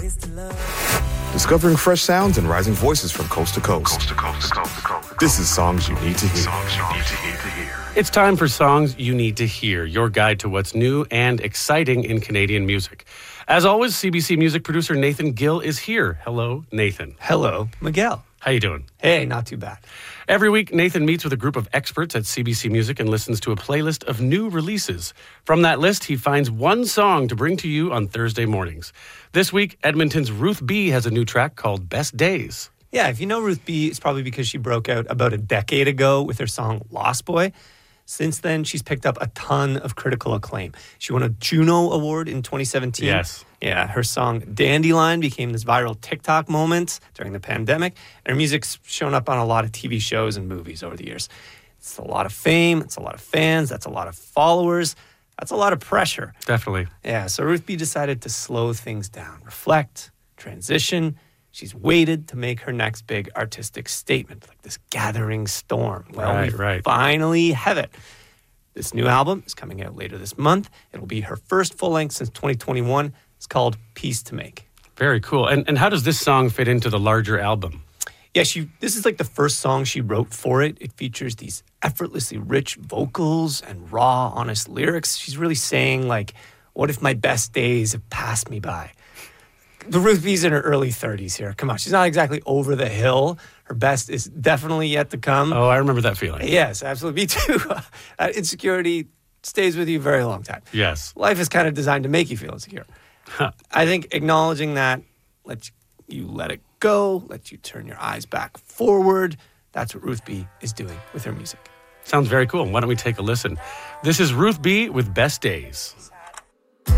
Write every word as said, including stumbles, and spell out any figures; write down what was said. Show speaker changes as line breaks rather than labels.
Discovering fresh sounds and rising voices from coast to coast.
Coast to coast, coast to coast.
This is Songs You Need to Hear.
Songs you need to hear. to hear.
It's time for Songs You Need to Hear, your guide to what's new and exciting in Canadian music. As always, C B C music producer Nathan Gill is here. Hello, Nathan.
Hello, Miguel.
How you doing?
Hey, not too bad.
Every week, Nathan meets with a group of experts at C B C Music and listens to a playlist of new releases. From that list, he finds one song to bring to you on Thursday mornings. This week, Edmonton's Ruth B has a new track called Best Days.
Yeah, if you know Ruth B, it's probably because she broke out about a decade ago with her song Lost Boy. Since then, she's picked up a ton of critical acclaim. She won a Juno Award in twenty seventeen.
Yes.
Yeah, her song Dandelion became this viral TikTok moment during the pandemic. And her music's shown up on a lot of T V shows and movies over the years. It's a lot of fame. It's a lot of fans. That's a lot of followers. That's a lot of pressure.
Definitely.
Yeah, so Ruth B decided to slow things down, reflect, transition. She's waited to make her next big artistic statement, like this gathering storm. Well,
Right,
we
right.
finally have it. This new album is coming out later this month. It'll be her first full length since twenty twenty-one. It's called Peace to Make.
Very cool. And and how does this song fit into the larger album?
Yeah, she. This is like the first song she wrote for it. It features these effortlessly rich vocals and raw, honest lyrics. She's really saying, like, what if my best days have passed me by? The Ruth B's in her early thirties here. Come on, she's not exactly over the hill. Her best is definitely yet to come.
Oh, I remember that feeling.
Yes, absolutely. Me too. Uh, insecurity stays with you a very long time.
Yes.
Life is kind of designed to make you feel insecure.
Huh.
I think acknowledging that lets you let it go, lets you turn your eyes back forward. That's what Ruth B is doing with her music.
Sounds very cool. Why don't we take a listen? This is Ruth B with Best Days.